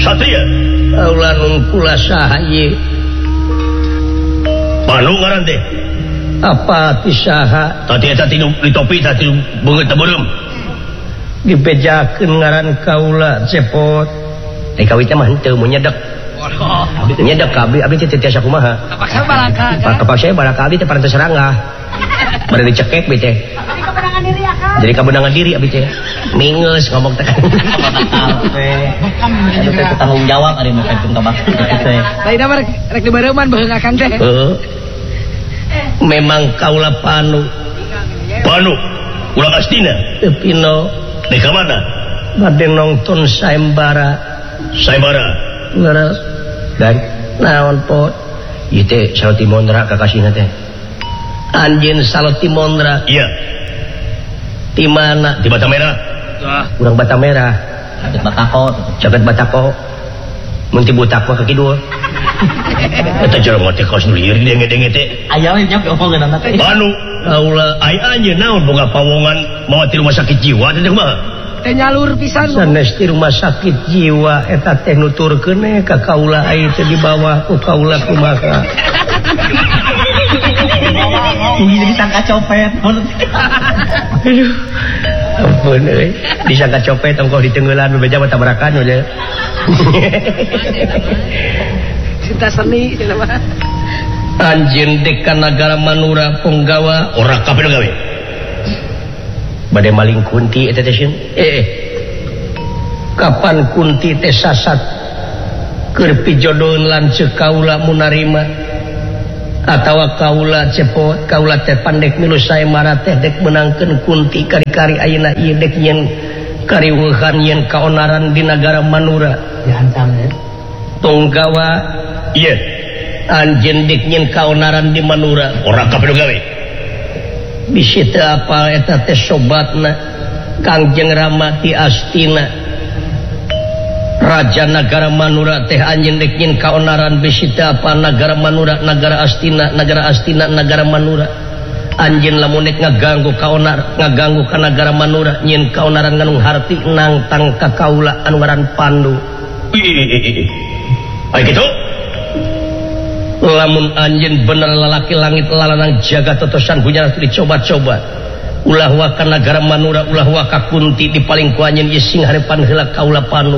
satria ulah kula saha ieu Panu ngaran teh apa ti saha tadi eta di topi tadi beungeut teureum dibejakeun ngaran kaula cepot ai kawit mah henteu mun nyedek nyedek abi teh tiasa kumaha Kapaksa baraka kapaksa baraka abi teh parantos serangah bari dicekek bi teh jadi kebenangan diri abi teh mingeus ngomong teh itu tanggung jawab ari mah kan kabak teh lain mah rek dibareuman beungakan teh memang kaula Panu ulang astina Pino di kamana bade nonton sayembara leres dan naon pot ieu teh Saloti Mondra kakasihna teh anjeun Saloti Mondra iya di mana di Bata Merah urang Bata Merah caket Batako mun ti butak mah ka kidul eta jelema teh kos nu lieur denge-denge teh aya we nyap omongan teh Panu aula ai anjeun naon boga pawongan mawa ti rumah sakit jiwa teh kumaha teh nyalur pisan sanes ti rumah sakit jiwa eta teh nuturkeun ka kaula ai teh di bawah ku kaula kumaha ini disangka copet aduh ampun euy disangka copet engko ditengeulan bebeja mah tabrakan we cinta seni cenah mah anjeun dek ka nagara Manura penggawa ora kabeh gawe bade maling Kunti eta teh kapan Kunti teh sasat keur pijodoheun lanceuk kaula munarima atawa kaula cepot kaula teh pandek milu sayembara teh dek menangkeun Kunti kari-kari ayeuna ieu dek yen kariweuhan yen kaonaran di nagara Manura diancam ya penggawa iya anjeun dek yen kaonaran di Manura ora kabeh gawe bisi teu apal eta teh sobatna Kangjeng Rama ti Astina Raja Nagara Manura teh anjeun dek nyin kaonaran bisi teu apal Nagara Manura Nagara Astina Nagara Manura anjeun lamun nek ngaganggu ka Nagara Manura nyin kaonaran nganu harti nangtang ka kaula anu ngaran Pandu ai kitu lamun anjeun bener lalaki langit lalanang jaga totosan hujan dicoba-coba ulah wa ka nagara Manura ulah wa ka Kunti di paling ku anjeun ieu sing harepan heula kaula Panu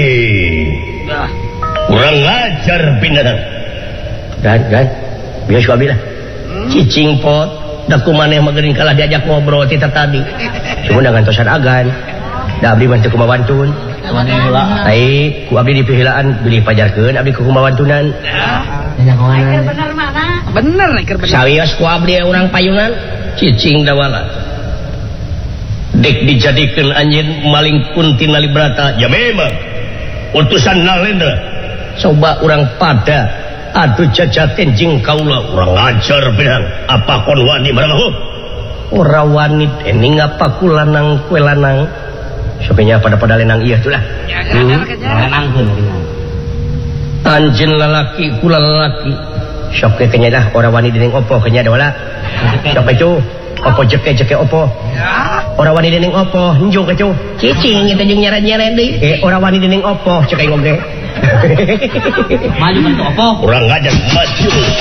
kurang ngajar pindahan dan biasa ku abi lah cicing pot da kumaneh mah geuning kalah diajak ngobrol ti tadi cuma dengan tosan agan da abdi mah teu kumaha wantun ai ku abdi di pihilaan bilih pajarkeun abdi ku kumaha wantunan bener mana bener sawios ku abdi urang payunan cicing dawala dek dijadikeun anjeun maling Kunti Nalibrata ya memang utusan Nalendra coba urang pada adu jajaten jeung kaula urang ngajar pindahan apa kon wani marang ora wani dening apa ku lanang kue lanang sopenya pada lenang ieu tuh lah lanangkeun anjeun lalaki kula lalaki sok kenya dah ora wani dening opo kenya da wala sok itu opo jeke opo ora wani dening opo njung kecu cicing eta jeung nyeret-nyeret deui ora wani dening opo cek aing oge maju kan opo urang ngajar maju